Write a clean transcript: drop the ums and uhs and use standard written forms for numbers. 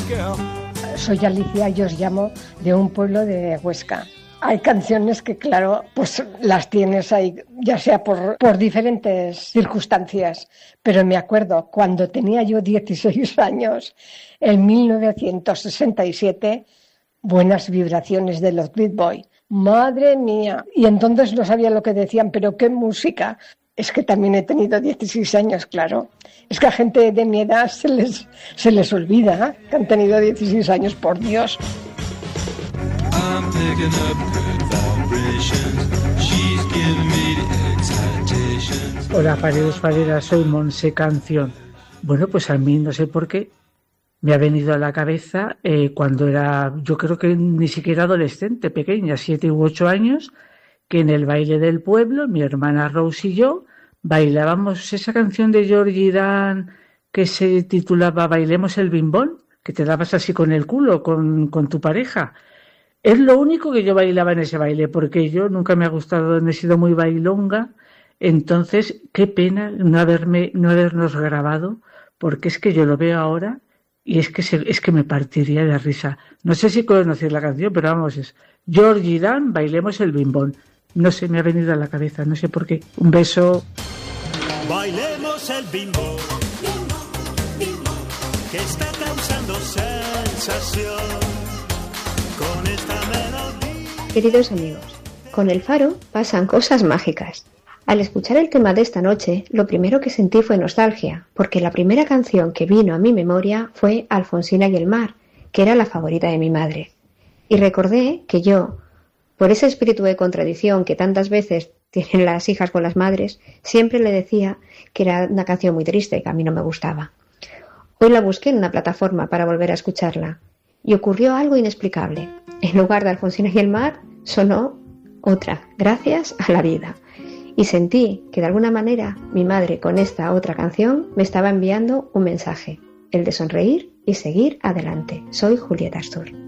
Soy Alicia y os llamo de un pueblo de Huesca. Hay canciones que, claro, pues las tienes ahí, ya sea por diferentes circunstancias, pero me acuerdo cuando tenía yo 16 años, en 1967, Buenas vibraciones de los Beat Boys. ¡Madre mía! Y entonces no sabía lo que decían, pero qué música. Es que también he tenido 16 años, claro. Es que a gente de mi edad se les olvida que han tenido 16 años, por Dios. Hola, fareros, fareras, soy Monse Canción. Bueno, pues a mí no sé por qué me ha venido a la cabeza cuando era, yo creo que ni siquiera adolescente, pequeña, 7 u 8 años, que en el baile del pueblo, mi hermana Rose y yo bailábamos esa canción de Georgie Dan que se titulaba Bailemos el bimbón, que te dabas así con el culo, con tu pareja. Es lo único que yo bailaba en ese baile, porque yo nunca me ha gustado, no he sido muy bailonga. Entonces, qué pena no habernos grabado, porque es que yo lo veo ahora y es que me partiría de risa. No sé si conocéis la canción, pero vamos, es Georgie Dan, Bailemos el bimbón. No sé, me ha venido a la cabeza, no sé por qué. Un beso. Bailemos el bimbón, que está causando sensación con esta melodía. Queridos amigos, con el Faro pasan cosas mágicas. Al escuchar el tema de esta noche, lo primero que sentí fue nostalgia, porque la primera canción que vino a mi memoria fue Alfonsina y el mar, que era la favorita de mi madre. Y recordé que yo, por ese espíritu de contradicción que tantas veces tienen las hijas con las madres, siempre le decía que era una canción muy triste y que a mí no me gustaba. Hoy la busqué en una plataforma para volver a escucharla, y ocurrió algo inexplicable. En lugar de Alfonsina y el mar, sonó otra, Gracias a la vida. Y sentí que de alguna manera mi madre con esta otra canción me estaba enviando un mensaje, el de sonreír y seguir adelante. Soy Julieta Astur.